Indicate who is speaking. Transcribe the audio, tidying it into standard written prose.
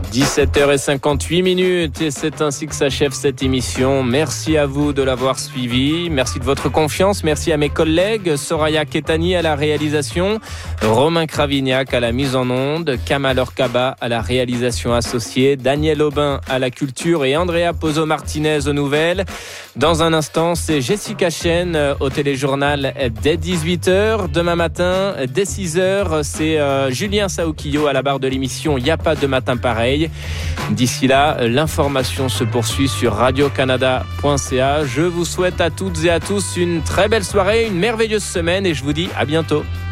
Speaker 1: 17h58 et c'est ainsi que s'achève cette émission. Merci à vous de l'avoir suivi. Merci de votre confiance. Merci à mes collègues Soraya Ketani à la réalisation, Romain Cravignac à la mise en onde, Kamal Orkaba à la réalisation associée, Daniel Aubin à la culture et Andrea Pozo Martinez aux nouvelles. Dans un instant, c'est Jessica Chen au téléjournal dès 18h. Demain matin, dès 6h, c'est Julien Saoukillo à la barre de l'émission Y a pas de matin pareil. D'ici là, l'information se poursuit sur radiocanada.ca. Je vous souhaite à toutes et à tous une très belle soirée, une merveilleuse semaine et je vous dis à bientôt.